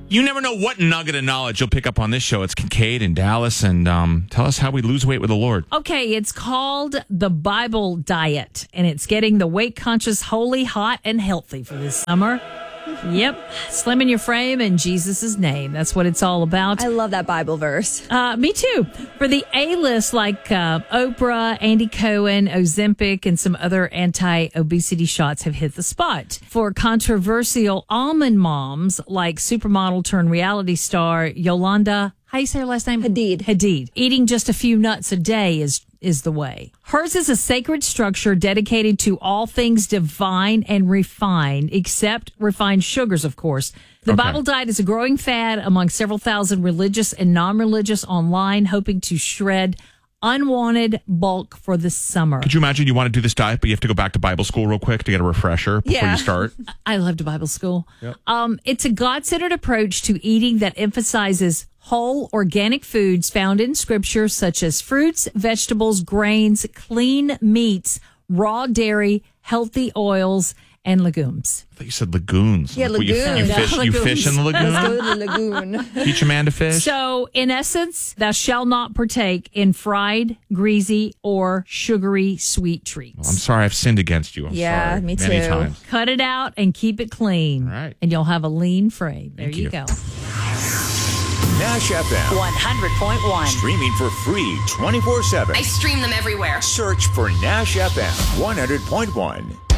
You never know what nugget of knowledge you'll pick up on this show. It's Kincaid and Dallas, and tell us how we lose weight with the Lord. Okay, it's called the Bible Diet, and it's getting the weight-conscious holy, hot, and healthy for this summer. Yep, slimming your frame in Jesus' name. That's what it's all about. I love that Bible verse. Me too. For the A-list like Oprah, Andy Cohen, Ozempic, and some other anti-obesity shots have hit the spot. For controversial almond moms like supermodel turned reality star Yolanda, how do you say her last name? Hadid. Eating just a few nuts a day is the way. Hers is a sacred structure dedicated to all things divine and refined, except refined sugars, of course. The Bible diet is a growing fad among several thousand religious and non-religious online, hoping to shred unwanted bulk for the summer. Could you imagine you want to do this diet, but you have to go back to Bible school real quick to get a refresher before you start? I loved Bible school. Yep. It's a God-centered approach to eating that emphasizes whole organic foods found in scripture, such as fruits, vegetables, grains, clean meats, raw dairy, healthy oils, and legumes. I thought you said lagoons. Yeah, Like, lagoon. You fish in the lagoon? Let's go to the lagoon. Teach a man to fish? So, in essence, thou shalt not partake in fried, greasy, or sugary sweet treats. I'm sorry, I've sinned against you. I'm Yeah, sorry. me Many too. times. Cut it out and keep it clean. All right. And you'll have a lean frame. There Thank you you. go. Nash FM. 100.1. Streaming for free 24/7. I stream them everywhere. Search for Nash FM 100.1.